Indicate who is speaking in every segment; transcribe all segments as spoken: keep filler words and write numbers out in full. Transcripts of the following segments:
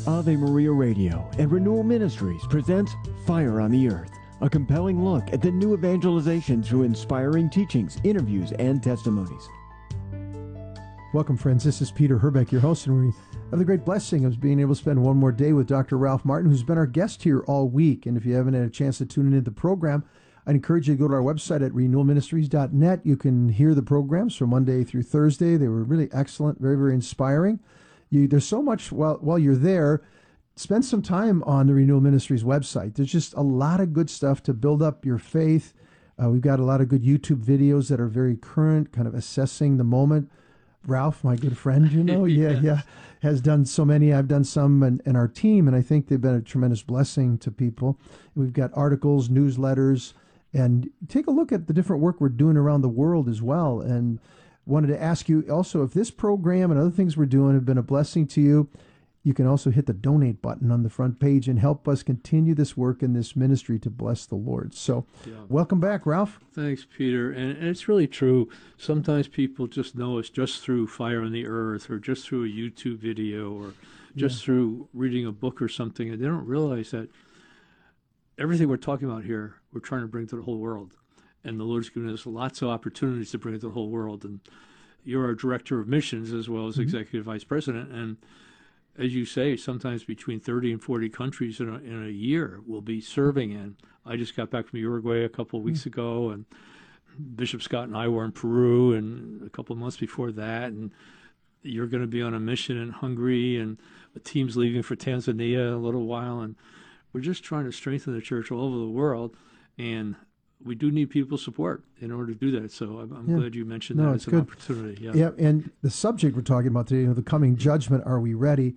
Speaker 1: Ave Maria Radio and Renewal Ministries presents Fire on the Earth, a compelling look at the new evangelization through inspiring teachings, interviews, and testimonies.
Speaker 2: Welcome, friends. This is Peter Herbeck, your host, and we have the great blessing of being able to spend one more day with Doctor Ralph Martin, who's been our guest here all week. And if you haven't had a chance to tune into the program, I'd encourage you to go to our website at renewal ministries dot net. You can hear the programs from Monday through Thursday. They were really excellent, very, very inspiring. You, there's so much while, while you're there. Spend some time on the Renewal Ministries website. There's just a lot of good stuff to build up your faith. Uh, we've got a lot of good YouTube videos that are very current, kind of assessing the moment. Ralph, my good friend, you know, yeah,
Speaker 3: yes.
Speaker 2: yeah, has done so many. I've done some in, in our team, and I think they've been a tremendous blessing to people. We've got articles, newsletters, and take a look at the different work we're doing around the world as well. And wanted to ask you also, if this program and other things we're doing have been a blessing to you, you can also hit the donate button on the front page and help us continue this work in this ministry to bless the Lord. So
Speaker 3: Yeah.
Speaker 2: welcome back, Ralph.
Speaker 3: Thanks, Peter. And, and it's really true. Sometimes people just know us just through Fire on the Earth or just through a YouTube video or just
Speaker 2: Yeah.
Speaker 3: through reading a book or something, and they don't realize that everything we're talking about here, we're trying to bring to the whole world. And the Lord's given us lots of opportunities to bring it to the whole world. And you're our director of missions as well as
Speaker 2: Mm-hmm.
Speaker 3: executive vice president. And as you say, sometimes between thirty and forty countries in a, in a year we'll be serving in. I just got back from Uruguay a couple of weeks
Speaker 2: Mm-hmm.
Speaker 3: ago, and Bishop Scott and I were in Peru and a couple of months before that. And you're going to be on a mission in Hungary, and a team's leaving for Tanzania in a little while. And we're just trying to strengthen the church all over the world. And we do need people's support in order to do that. So I'm, I'm
Speaker 2: Yeah.
Speaker 3: glad you mentioned
Speaker 2: No,
Speaker 3: that
Speaker 2: it's
Speaker 3: as an
Speaker 2: good.
Speaker 3: opportunity. Yeah.
Speaker 2: Yeah, and the subject we're talking about today, you know, the coming judgment, are we ready?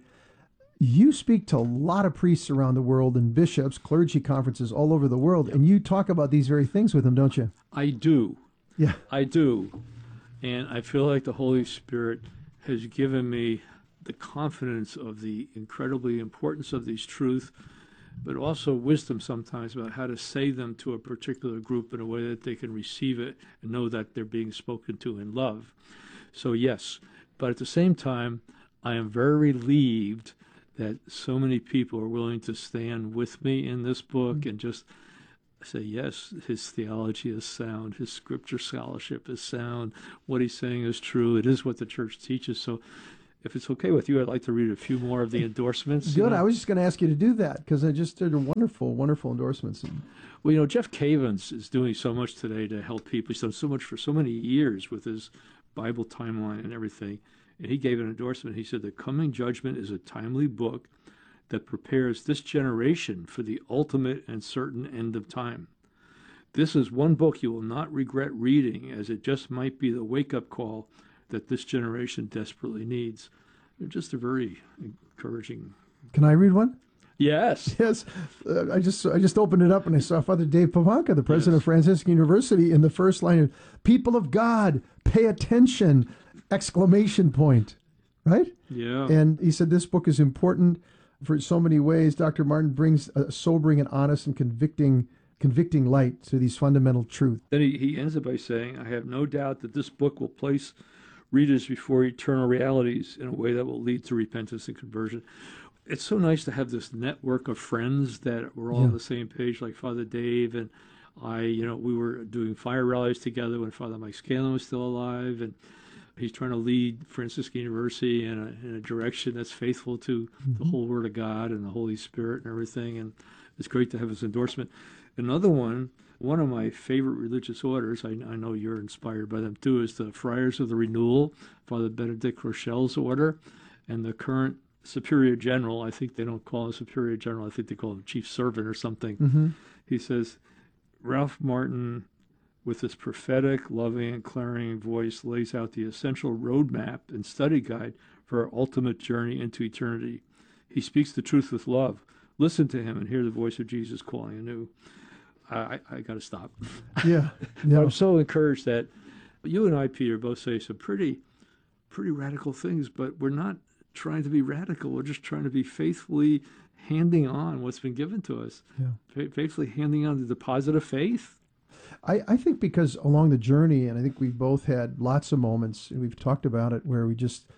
Speaker 2: You speak to a lot of priests around the world and bishops, clergy conferences all over the world, and you talk about these very things with them, don't you?
Speaker 3: I do.
Speaker 2: Yeah.
Speaker 3: I do. And I feel like the Holy Spirit has given me the confidence of the incredibly importance of these truths, but also wisdom sometimes about how to say them to a particular group in a way that they can receive it and know that they're being spoken to in love. So yes, but at the same time, I am very relieved that so many people are willing to stand with me in this book and just say, yes, his theology is sound, his scripture scholarship is sound, what he's saying is true, it is what the church teaches. So if it's okay with you, I'd like to read a few more of the endorsements.
Speaker 2: Good.
Speaker 3: You know?
Speaker 2: I was just going to ask you to do that because I just did a wonderful, wonderful endorsements.
Speaker 3: Well, you know, Jeff Cavins is doing so much today to help people. He's done so much for so many years with his Bible timeline and everything. And he gave an endorsement. He said, "The Coming Judgment is a timely book that prepares this generation for the ultimate and certain end of time. This is one book you will not regret reading, as it just might be the wake-up call that this generation desperately needs." They're just a very encouraging.
Speaker 2: Can I read one?
Speaker 3: Yes.
Speaker 2: Yes. Uh, I just I just opened it up and I saw Father Dave Pavanka, the president
Speaker 3: Yes.
Speaker 2: of Franciscan University, in the first line of "People of God, pay attention!" exclamation point. Right?
Speaker 3: Yeah.
Speaker 2: And he said this book is important for so many ways. Doctor Martin brings a sobering and honest and convicting convicting light to these fundamental truths.
Speaker 3: Then he, he ends it by saying, "I have no doubt that this book will place readers before eternal realities in a way that will lead to repentance and conversion." It's so nice to have this network of friends that we're all
Speaker 2: Yeah.
Speaker 3: on the same page, like Father Dave and I. You know, we were doing fire rallies together when Father Mike Scanlon was still alive, and he's trying to lead Franciscan University in a, in a direction that's faithful to
Speaker 2: Mm-hmm.
Speaker 3: the whole Word of God and the Holy Spirit and everything, and it's great to have his endorsement. Another one, one of my favorite religious orders, I, I know you're inspired by them too, is the Friars of the Renewal, Father Benedict Rochelle's order, and the current Superior General. I think they don't call him Superior General, I think they call him Chief Servant or something.
Speaker 2: Mm-hmm.
Speaker 3: He says, Ralph Martin, with his prophetic, loving, and clarion voice, lays out the essential roadmap and study guide for our ultimate journey into eternity. He speaks the truth with love. Listen to him and hear the voice of Jesus calling anew. I, I, I got to stop.
Speaker 2: Yeah.
Speaker 3: No.
Speaker 2: No.
Speaker 3: I'm so encouraged that you and I, Peter, both say some pretty, pretty radical things, but we're not trying to be radical. We're just trying to be faithfully handing on what's been given to us.
Speaker 2: Yeah.
Speaker 3: Fa- faithfully handing on the deposit of faith.
Speaker 2: I, I think because along the journey, and I think we both had lots of moments, and we've talked about it, where we just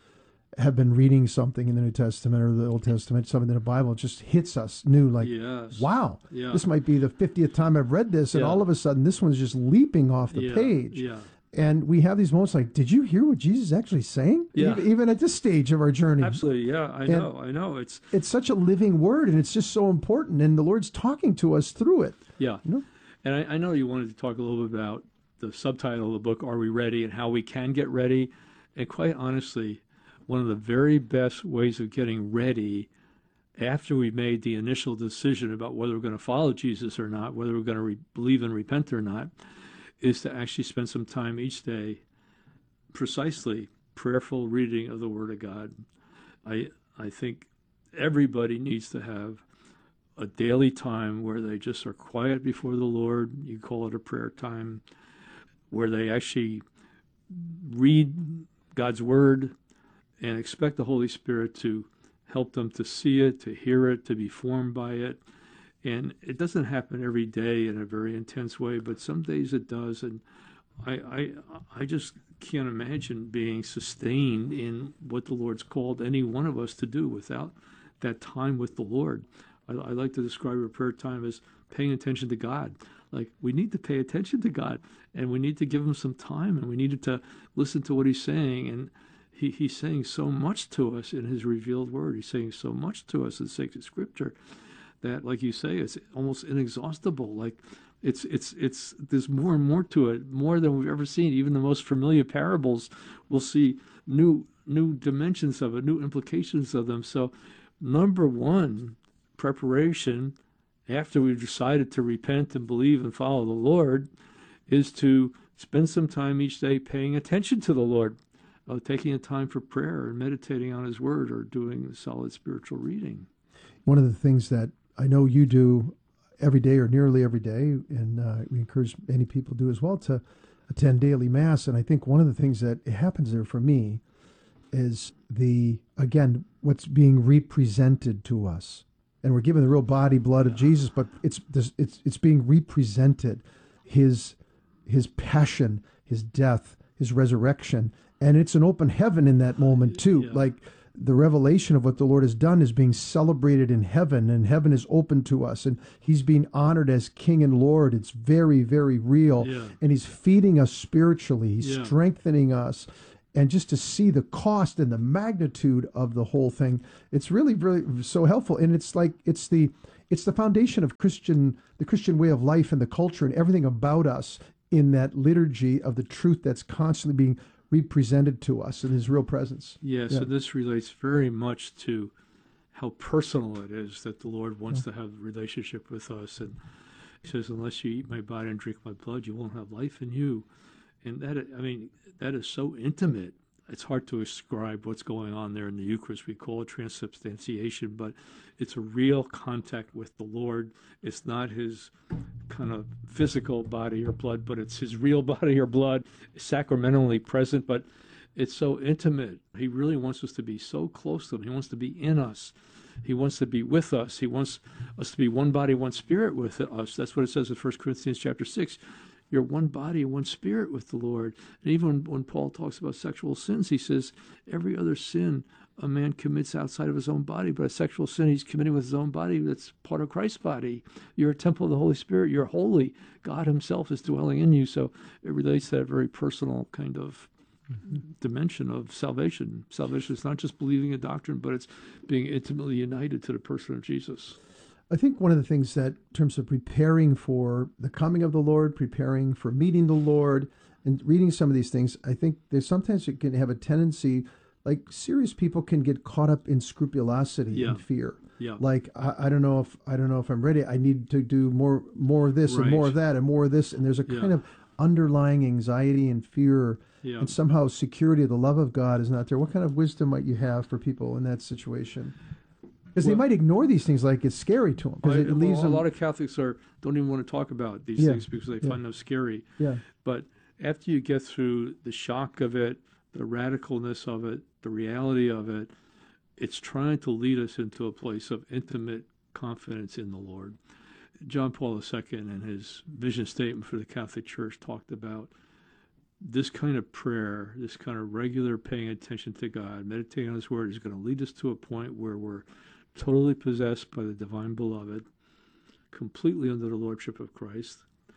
Speaker 2: have been reading something in the New Testament or the Old Testament, something in the Bible, it just hits us new, like,
Speaker 3: Yes.
Speaker 2: wow,
Speaker 3: Yeah.
Speaker 2: this might be the fiftieth time I've read this, and
Speaker 3: Yeah.
Speaker 2: all of a sudden this one's just leaping off the
Speaker 3: Yeah.
Speaker 2: page.
Speaker 3: Yeah.
Speaker 2: And we have these moments like, did you hear what Jesus is actually saying?
Speaker 3: Yeah.
Speaker 2: Even, even at this stage of our journey.
Speaker 3: Absolutely. Yeah. I
Speaker 2: And-
Speaker 3: know. I know. It's
Speaker 2: It's such a living word, and it's just so important, and the Lord's talking to us through it.
Speaker 3: yeah.
Speaker 2: You know?
Speaker 3: And I, I know you wanted to talk a little bit about the subtitle of the book, Are We Ready? And how we can get ready. And quite honestly, one of the very best ways of getting ready after we made the initial decision about whether we're going to follow Jesus or not, whether we're going to re- believe and repent or not, is to actually spend some time each day precisely prayerful reading of the Word of God. I I think everybody needs to have a daily time where they just are quiet before the Lord. You call it a prayer time, where they actually read God's Word and expect the Holy Spirit to help them to see it, to hear it, to be formed by it. And it doesn't happen every day in a very intense way, but some days it does. And I, I, I just can't imagine being sustained in what the Lord's called any one of us to do without that time with the Lord. I, I like to describe a prayer time as paying attention to God. Like, we need to pay attention to God, and we need to give him some time, and we needed to listen to what he's saying. And he, he's saying so much to us in his revealed word. He's saying so much to us in sacred scripture that, like you say, it's almost inexhaustible. Like, it's it's it's there's more and more to it, more than we've ever seen. Even the most familiar parables, we'll see new new dimensions of it, new implications of them. So, number one, preparation after we've decided to repent and believe and follow the Lord is to spend some time each day paying attention to the Lord, uh, taking a time for prayer and meditating on his word or doing solid spiritual reading.
Speaker 2: One of the things that I know you do every day or nearly every day, and uh, we encourage many people to do as well, to attend daily Mass. And I think one of the things that happens there for me is the, again, what's being represented to us. And we're given the real body, blood of Jesus, but it's it's it's being represented, his his passion, his death, his resurrection, and it's an open heaven in that moment too.
Speaker 3: Yeah.
Speaker 2: Like, the revelation of what the Lord has done is being celebrated in heaven, and heaven is open to us, and he's being honored as King and Lord. It's very, very real,
Speaker 3: Yeah.
Speaker 2: and he's feeding us spiritually. He's
Speaker 3: Yeah.
Speaker 2: strengthening us. And just to see the cost and the magnitude of the whole thing, it's really, really so helpful. And it's like it's the it's the foundation of Christian the Christian way of life and the culture and everything about us in that liturgy of the truth that's constantly being represented to us in his real presence.
Speaker 3: Yeah,
Speaker 2: Yeah.
Speaker 3: so this relates very much to how personal it is that the Lord wants to have a relationship with us. And he says, unless you eat my body and drink my blood, you won't have life in you. And that, I mean, that is so intimate. It's hard to describe what's going on there in the Eucharist. We call it transubstantiation, but it's a real contact with the Lord. It's not his kind of physical body or blood, but it's his real body or blood, sacramentally present, but it's so intimate. He really wants us to be so close to him. He wants to be in us. He wants to be with us. He wants us to be one body, one spirit with us. That's what it says in First Corinthians chapter six. You're one body, one spirit with the Lord. And even when, when Paul talks about sexual sins, he says every other sin a man commits outside of his own body, but a sexual sin he's committing with his own body that's part of Christ's body. You're a temple of the Holy Spirit. You're holy. God himself is dwelling in you. So it relates to that very personal kind of dimension of salvation. Salvation is not just believing a doctrine, but it's being intimately united to the person of Jesus.
Speaker 2: I think one of the things that, in terms of preparing for the coming of the Lord, preparing for meeting the Lord, and reading some of these things, I think there's sometimes it can have a tendency, like serious people can get caught up in scrupulosity
Speaker 3: Yeah.
Speaker 2: and fear.
Speaker 3: Yeah.
Speaker 2: Like I, I don't know if I don't know if I'm ready. I need to do more more of this
Speaker 3: Right.
Speaker 2: and more of that and more of this. And there's a
Speaker 3: Yeah.
Speaker 2: kind of underlying anxiety and fear,
Speaker 3: Yeah.
Speaker 2: and somehow security of the love of God is not there. What kind of wisdom might you have for people in that situation? Because they
Speaker 3: Well-
Speaker 2: might ignore these things like it's scary to them. Because
Speaker 3: I-
Speaker 2: it
Speaker 3: well,
Speaker 2: leaves
Speaker 3: a
Speaker 2: them.
Speaker 3: lot of Catholics are don't even want to talk about these
Speaker 2: Yeah,
Speaker 3: things because they
Speaker 2: yeah.
Speaker 3: find them scary.
Speaker 2: Yeah.
Speaker 3: But after you get through the shock of it, the radicalness of it, the reality of it, it's trying to lead us into a place of intimate confidence in the Lord. John Paul the Second, in his vision statement for the Catholic Church, talked about this kind of prayer, this kind of regular paying attention to God, meditating on His Word is going to lead us to a point where we're totally possessed by the divine beloved, completely under the lordship of Christ,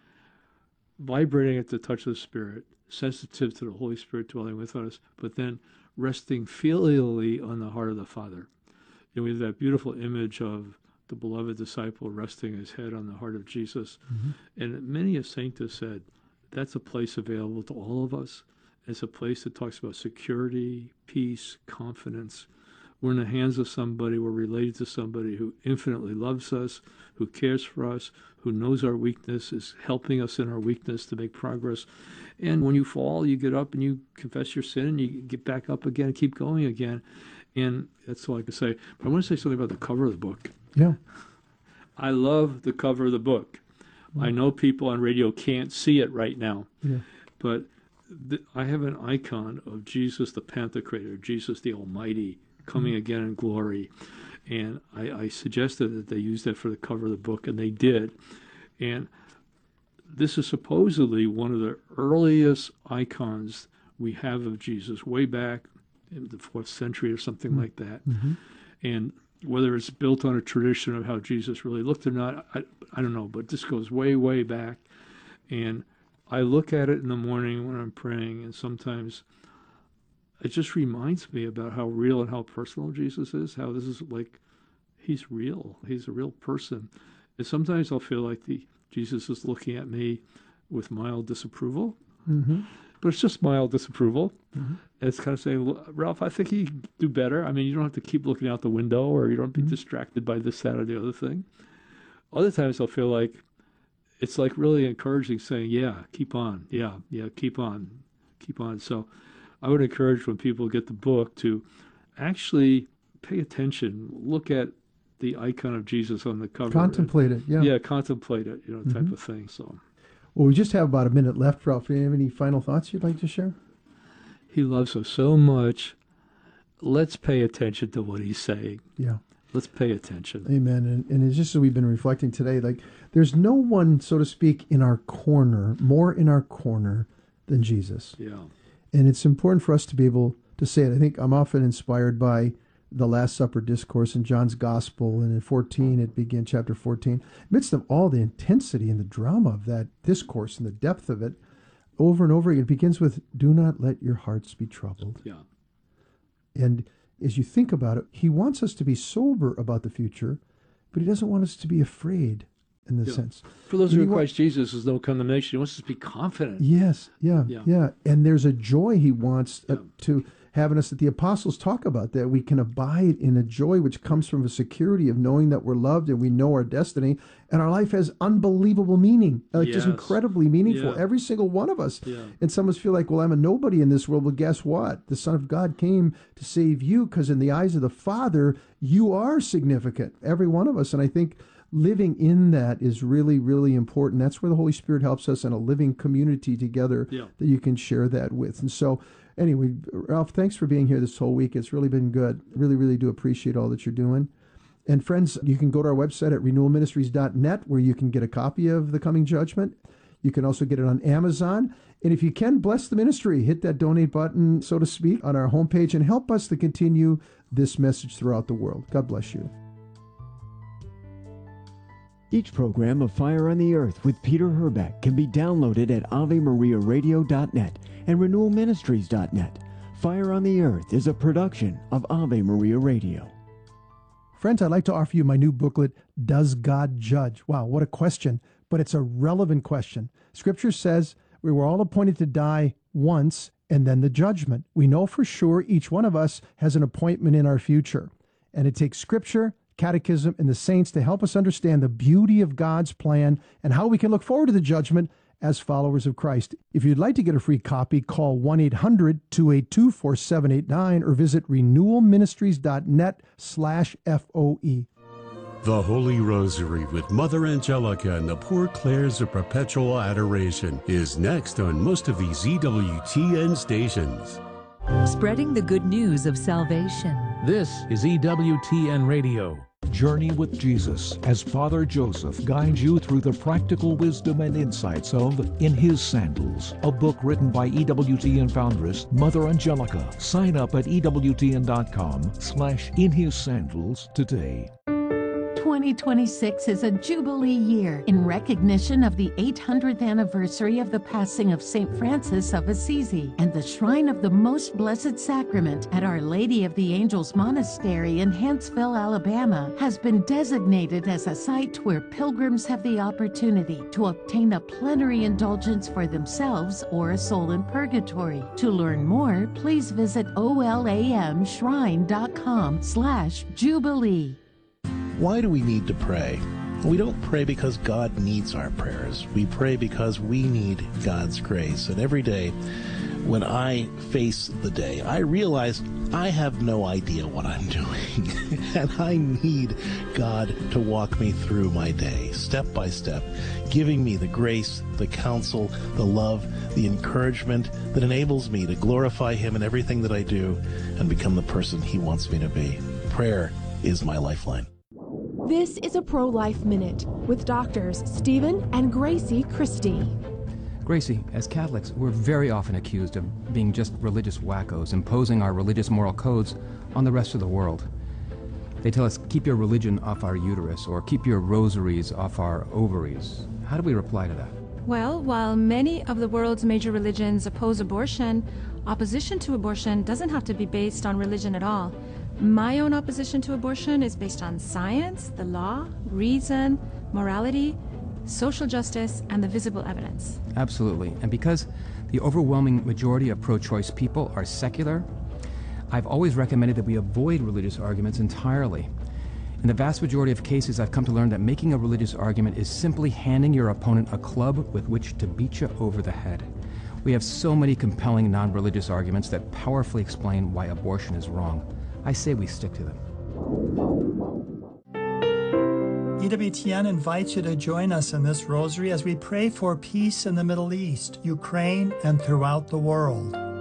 Speaker 3: vibrating at the touch of the Spirit, sensitive to the Holy Spirit dwelling with us, but then resting filially on the heart of the Father. You know, we have that beautiful image of the beloved disciple resting his head on the heart of Jesus. Mm-hmm. And many a saint has said, that's a place available to all of us. It's a place that talks about security, peace, confidence. We're in the hands of somebody, we're related to somebody who infinitely loves us, who cares for us, who knows our weakness, is helping us in our weakness to make progress. And when you fall, you get up and you confess your sin and you get back up again and keep going again. And that's all I can say. But I want to say something about the cover of the book.
Speaker 2: Yeah.
Speaker 3: I love the cover of the book. I know people on radio can't see it right now, yeah. but th- I have an icon of Jesus the Pantocrator, Jesus the Almighty, coming mm-hmm. again in glory. And I, I suggested that they use that for the cover of the book, and they did. And this is supposedly one of the earliest icons we have of Jesus, way back in the fourth century or something mm-hmm. like that. Mm-hmm. And whether it's built on a tradition of how Jesus really looked or not, I, I don't know, but this goes way, way back. And I look at it in the morning when I'm praying, and sometimes it just reminds me about how real and how personal Jesus is, how this is like, he's real. He's a real person. And sometimes I'll feel like the Jesus is looking at me with mild disapproval. Mm-hmm. But it's just mild disapproval. Mm-hmm. It's kind of saying, Ralph, I think you could do better. I mean, you don't have to keep looking out the window, or you don't be mm-hmm. distracted by this, that, or the other thing. Other times I'll feel like it's like really encouraging, saying, yeah, keep on. Yeah, yeah, keep on. Keep on. So I would encourage when people get the book to actually pay attention, look at the icon of Jesus on the cover.
Speaker 2: Contemplate
Speaker 3: and,
Speaker 2: it, yeah.
Speaker 3: Yeah, contemplate it, you know, type
Speaker 2: mm-hmm.
Speaker 3: of thing. So.
Speaker 2: Well, we just have about a minute left, Ralph. Do you have any final thoughts you'd like to share?
Speaker 3: He loves us so much. Let's pay attention to what he's saying.
Speaker 2: Yeah.
Speaker 3: Let's pay attention.
Speaker 2: Amen. And, and it's just as we've been reflecting today, like there's no one, so to speak, in our corner, more in our corner than Jesus.
Speaker 3: Yeah.
Speaker 2: And it's important for us to be able to say it. I think I'm often inspired by the Last Supper discourse in John's Gospel, and in fourteen, it begins, chapter fourteen. Amidst of all the intensity and the drama of that discourse and the depth of it, over and over again, it begins with, do not let your hearts be troubled.
Speaker 3: Yeah.
Speaker 2: And as you think about it, he wants us to be sober about the future, but he doesn't want us to be afraid in the
Speaker 3: yeah.
Speaker 2: sense.
Speaker 3: For those who are in Christ Jesus, there's no condemnation. He wants us to be confident.
Speaker 2: Yes, yeah,
Speaker 3: yeah.
Speaker 2: yeah. And there's a joy he wants uh,
Speaker 3: yeah.
Speaker 2: to have in us that the apostles talk about, that we can abide in a joy which comes from a security of knowing that we're loved and we know our destiny, and our life has unbelievable meaning, like
Speaker 3: yes.
Speaker 2: just incredibly meaningful,
Speaker 3: yeah.
Speaker 2: every single one of us.
Speaker 3: Yeah.
Speaker 2: And some of us feel like, well, I'm a nobody in this world. Well, guess what? The Son of God came to save you, because in the eyes of the Father, you are significant, every one of us. And I think living in that is really, really important. That's where the Holy Spirit helps us in a living community together
Speaker 3: yeah.
Speaker 2: that you can share that with. And so anyway, Ralph, thanks for being here this whole week. It's really been good. Really, really do appreciate all that you're doing. And friends, you can go to our website at renewal ministries dot net, where you can get a copy of The Coming Judgment. You can also get it on Amazon. And if you can, bless the ministry. Hit that donate button, so to speak, on our homepage and help us to continue this message throughout the world. God bless you.
Speaker 1: Each program of Fire on the Earth with Peter Herbeck can be downloaded at ave maria radio dot net and renewal ministries dot net. Fire on the Earth is a production of Ave Maria Radio.
Speaker 2: Friends, I'd like to offer you my new booklet, Does God Judge? Wow, what a question, but it's a relevant question. Scripture says we were all appointed to die once and then the judgment. We know for sure each one of us has an appointment in our future, and it takes Scripture, Catechism, and the saints to help us understand the beauty of God's plan and how we can look forward to the judgment as followers of Christ. If you'd like to get a free copy, call one eight hundred two eight two four seven eight nine or visit renewal ministries dot net slash F O E.
Speaker 4: The Holy Rosary with Mother Angelica and the Poor Clares of Perpetual Adoration is next on most of these E W T N stations.
Speaker 5: Spreading the good news of salvation.
Speaker 6: This is E W T N Radio.
Speaker 5: Journey with Jesus as Father Joseph guides you through the practical wisdom and insights of In His Sandals, a book written by E W T N foundress Mother Angelica. Sign up at ewtn.com slash In His Sandals today.
Speaker 6: twenty twenty-six is a Jubilee year in recognition of the eight hundredth anniversary of the passing of Saint Francis of Assisi, and the Shrine of the Most Blessed Sacrament at Our Lady of the Angels Monastery in Huntsville, Alabama, has been designated as a site where pilgrims have the opportunity to obtain a plenary indulgence for themselves or a soul in purgatory. To learn more, please visit olamshrine.com slash Jubilee.
Speaker 7: Why do we need to pray? We don't pray because God needs our prayers. We pray because we need God's grace. And every day when I face the day, I realize I have no idea what I'm doing. And I need God to walk me through my day, step by step, giving me the grace, the counsel, the love, the encouragement that enables me to glorify Him in everything that I do and become the person He wants me to be. Prayer is my lifeline.
Speaker 8: This is a Pro-Life Minute with doctors Stephen and Gracie Christie.
Speaker 9: Gracie, as Catholics, we're very often accused of being just religious wackos, imposing our religious moral codes on the rest of the world. They tell us, keep your religion off our uterus, or keep your rosaries off our ovaries. How do we reply to that?
Speaker 10: Well, while many of the world's major religions oppose abortion, opposition to abortion doesn't have to be based on religion at all. My own opposition to abortion is based on science, the law, reason, morality, social justice, and the visible evidence.
Speaker 9: Absolutely. And because the overwhelming majority of pro-choice people are secular, I've always recommended that we avoid religious arguments entirely. In the vast majority of cases, I've come to learn that making a religious argument is simply handing your opponent a club with which to beat you over the head. We have so many compelling non-religious arguments that powerfully explain why abortion is wrong. I say we stick to them.
Speaker 11: E W T N invites you to join us in this rosary as we pray for peace in the Middle East, Ukraine, and throughout the world.